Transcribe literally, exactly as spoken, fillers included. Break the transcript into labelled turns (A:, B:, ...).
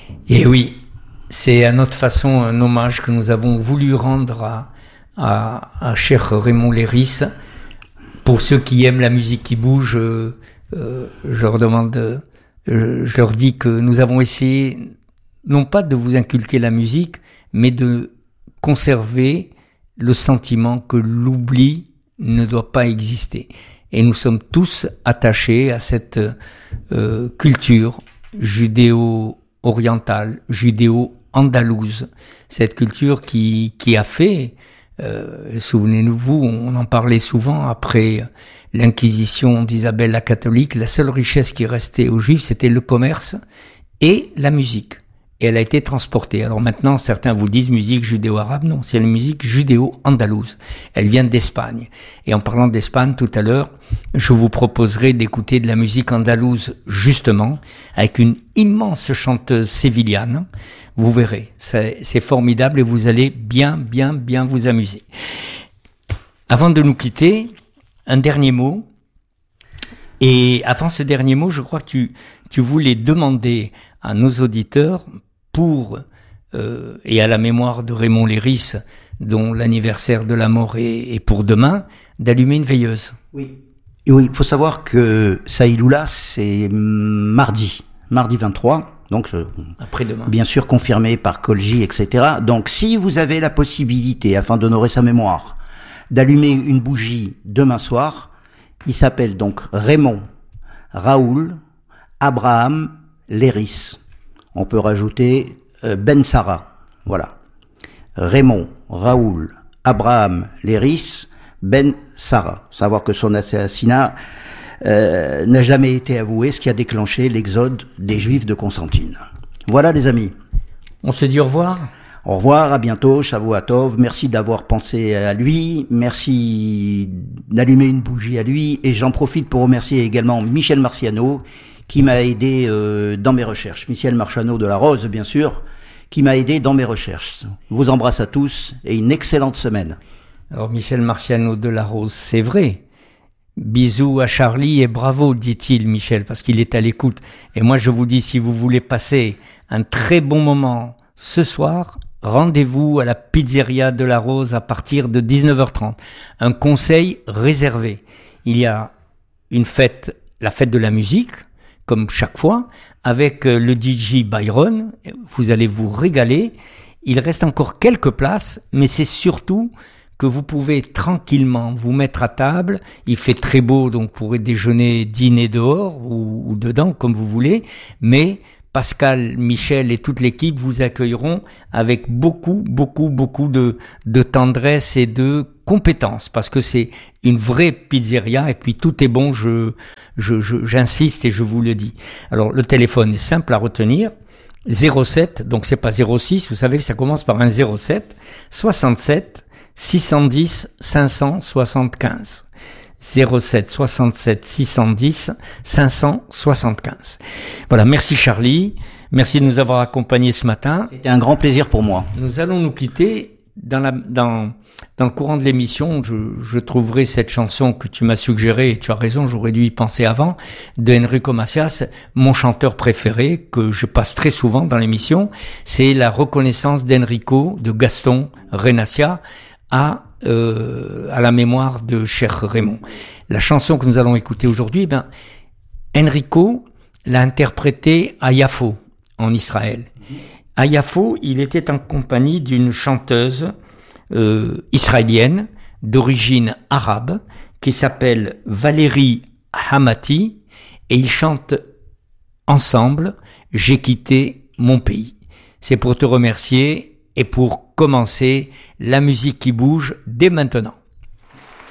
A: Et oui, c'est à notre façon un hommage que nous avons voulu rendre à, à, à cher Raymond Léris. Pour ceux qui aiment la musique qui bouge, euh, euh, je leur demande, euh, je leur dis que nous avons essayé, non pas de vous inculquer la musique, mais de conserver le sentiment que l'oubli ne doit pas exister. Et nous sommes tous attachés à cette euh, culture judéo-orientale, judéo-andalouse, cette culture qui qui a fait, euh, souvenez-vous, on en parlait souvent après l'Inquisition d'Isabelle la catholique, la seule richesse qui restait aux Juifs, c'était le commerce et la musique. Et elle a été transportée. Alors maintenant, certains vous disent musique judéo-arabe. Non, c'est la musique judéo-andalouse. Elle vient d'Espagne. Et en parlant d'Espagne tout à l'heure, je vous proposerai d'écouter de la musique andalouse, justement, avec une immense chanteuse sévillane. Vous verrez, c'est, c'est formidable et vous allez bien, bien, bien vous amuser. Avant de nous quitter, un dernier mot. Et avant ce dernier mot, je crois que tu, tu voulais demander à nos auditeurs, pour euh, et à la mémoire de Raymond Léris, dont l'anniversaire de la mort est, est pour demain, d'allumer une veilleuse.
B: Oui. Et oui, il faut savoir que Saïloula, c'est mardi, mardi vingt-trois, donc
A: après-demain.
B: Bien sûr confirmé par Colgy, et cetera. Donc si vous avez la possibilité, afin d'honorer sa mémoire, d'allumer une bougie demain soir, il s'appelle donc Raymond Raoul Abraham Léris. On peut rajouter euh, Ben Sarah. Voilà. Raymond Raoul Abraham Léris Ben Sarah. Savoir que son assassinat euh, n'a jamais été avoué, ce qui a déclenché l'exode des Juifs de Constantine. Voilà les amis.
A: On se dit au revoir.
B: Au revoir, à bientôt, Shavua Tov. Merci d'avoir pensé à lui. Merci d'allumer une bougie à lui. Et j'en profite pour remercier également Michel Marciano, qui m'a aidé euh, dans mes recherches. Michel Marciano de la Rose, bien sûr, qui m'a aidé dans mes recherches. Je vous embrasse à tous et une excellente semaine.
A: Alors Michel Marciano de la Rose, c'est vrai. Bisous à Charlie et bravo, dit-il Michel, parce qu'il est à l'écoute. Et moi je vous dis, si vous voulez passer un très bon moment ce soir, rendez-vous à la pizzeria de la Rose à partir de dix-neuf heures trente. Un conseil réservé. Il y a une fête, la fête de la musique, comme chaque fois, avec le D J Byron, vous allez vous régaler. Il reste encore quelques places, mais c'est surtout que vous pouvez tranquillement vous mettre à table. Il fait très beau, donc vous pourrez déjeuner, dîner dehors ou, ou dedans, comme vous voulez, mais Pascal, Michel et toute l'équipe vous accueilleront avec beaucoup, beaucoup, beaucoup de, de tendresse et de compétence, parce que c'est une vraie pizzeria et puis tout est bon, je, je, je, j'insiste et je vous le dis. Alors, le téléphone est simple à retenir, zéro sept, donc c'est pas zéro six, vous savez que ça commence par un zéro sept, soixante-sept, six cent dix, cinq cent soixante-quinze. zéro sept soixante-sept six cent dix cinq cent soixante-quinze. Voilà, merci Charlie, merci de nous avoir accompagnés ce matin.
B: C'était un grand plaisir pour moi.
A: Nous allons nous quitter dans la dans dans le courant de l'émission. Je je trouverai cette chanson que tu m'as suggérée et tu as raison, j'aurais dû y penser avant, de Enrico Macias, mon chanteur préféré que je passe très souvent dans l'émission. C'est la reconnaissance d'Enrico, de Gaston Renassia à Euh, à la mémoire de cher Raymond. La chanson que nous allons écouter aujourd'hui, eh ben, Enrico l'a interprétée à Yafo, en Israël. À Yafo, il était en compagnie d'une chanteuse euh, israélienne d'origine arabe qui s'appelle Valérie Hamati et ils chantent ensemble « J'ai quitté mon pays ». C'est pour te remercier et pour commencer la musique qui bouge dès maintenant.